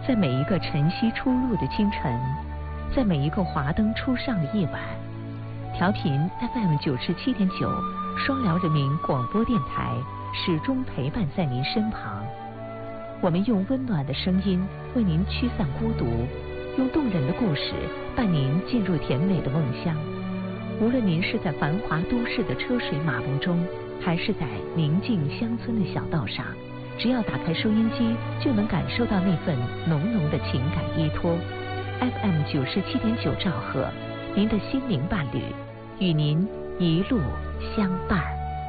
在每一个晨曦初露的清晨，在每一个华灯初上的夜晚，调频 FM 97.9双辽人民广播电台始终陪伴在您身旁。我们用温暖的声音为您驱散孤独，用动人的故事伴您进入甜美的梦乡。无论您是在繁华都市的车水马龙中，还是在宁静乡村的小道上，只要打开收音机，就能感受到那份浓浓的情感依托。FM 97.9兆赫，您的心灵伴侣，与您一路相伴。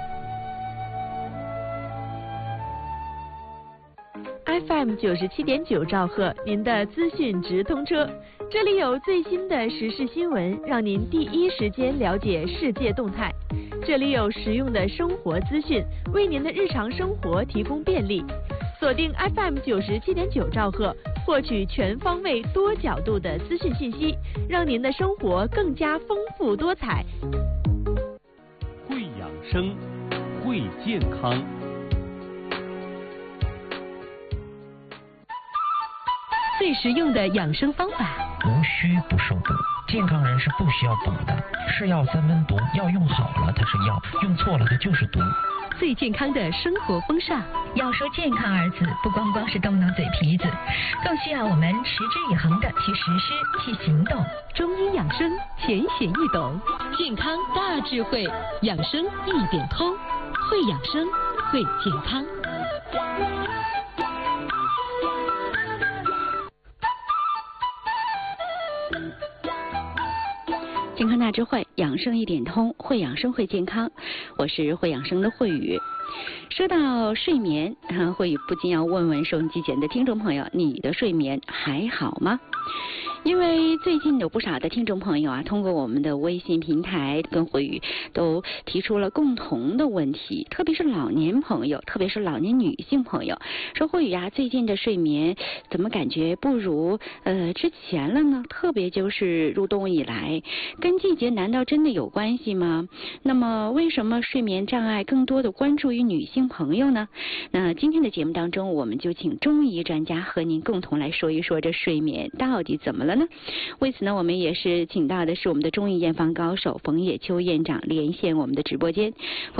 FM 97.9兆赫，您的资讯直通车，这里有最新的时事新闻，让您第一时间了解世界动态。这里有实用的生活资讯，为您的日常生活提供便利。锁定 FM 97.9兆赫，获取全方位、多角度的资讯信息，让您的生活更加丰富多彩。 会养生，会健康。 最实用的养生方法， 无需不受补。健康人是不需要补的，是药三分毒，药用好了它是药，用错了它就是毒。 最健康的生活风尚， 要说健康二字，不光光是动动嘴皮子，更需要我们持之以恒的去实施、去行动。 中医养生浅显易懂，健康大智慧，养生一点通，会养生，会健康。 健康大智慧，养生一点通，会养生会健康。我是会养生的慧宇。说到睡眠，慧宇不禁要问问收音机前的听众朋友，你的睡眠还好吗？因为最近有不少的听众朋友通过我们的微信平台跟慧宇都提出了共同的问题，特别是老年朋友，特别是老年女性朋友，说慧宇最近的睡眠怎么感觉不如之前了呢？特别就是入冬以来，跟季节难道真的有关系吗？那么为什么睡眠障碍更多的关注于女性朋友呢？那今天的节目当中，我们就请中医专家和您共同来说一说这睡眠到底怎么了呢？为此呢，我们也是请到的是我们的中医验方高手冯野秋院长连线我们的直播间。